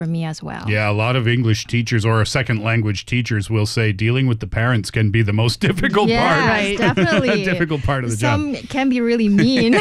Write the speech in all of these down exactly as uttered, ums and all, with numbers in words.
for me as well. Yeah, a lot of English teachers or second language teachers will say dealing with the parents can be the most difficult yeah, part. Right, definitely. difficult part of the Some job. can be really mean.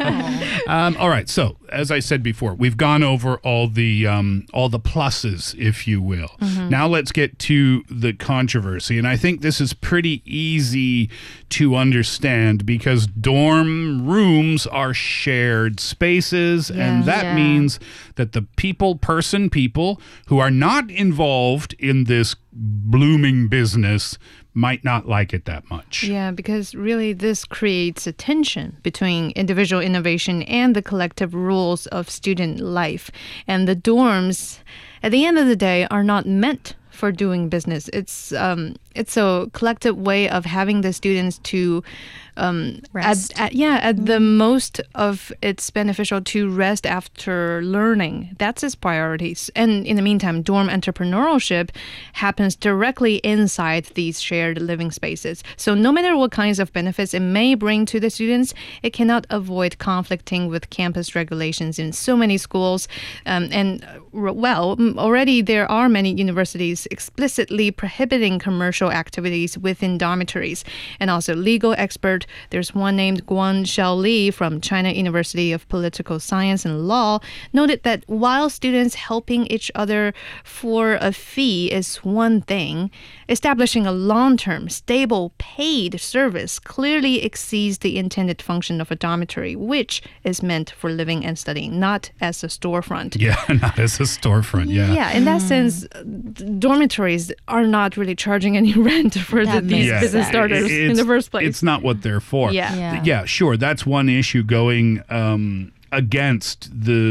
um, all right, so as I said before, we've gone over all the um, all the pluses, if you will. Mm-hmm. Now let's get to the controversy, and I think this is pretty easy to understand because dorm rooms are shared spaces, Yeah. and that Yeah. means that the people, person, people who are not involved in this blooming business might not like it that much. Yeah, because really this creates a tension between individual innovation and the collective rules of student life. And the dorms, at the end of the day, are not meant for doing business. It's um, it's a collective way of having the students to um, Rest. At, at, yeah, at the most of it's beneficial to rest after learning. That's its priorities. And in the meantime, dorm entrepreneurship happens directly inside these shared living spaces. So no matter what kinds of benefits it may bring to the students, it cannot avoid conflicting with campus regulations in so many schools. Um, and well, already there are many universities explicitly prohibiting commercial activities within dormitories. And also legal expert, there's one named Guan Xiaoli from China University of Political Science and Law, noted that while students helping each other for a fee is one thing, establishing a long-term, stable, paid service clearly exceeds the intended function of a dormitory, which is meant for living and studying, not as a storefront. Yeah, not as a storefront, yeah. Yeah, in that sense, dormitories are not really charging any rent for the, That these makes business sense. starters in It's- the first place. It's not what they're for. Yeah. Yeah. Yeah, sure. That's one issue going um, against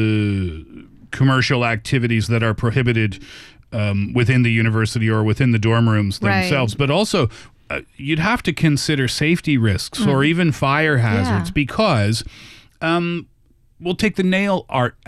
the commercial activities that are prohibited um, within the university or within the dorm rooms Right. themselves. But also, uh, you'd have to consider safety risks or even fire hazards Yeah. because um, we'll take the nail art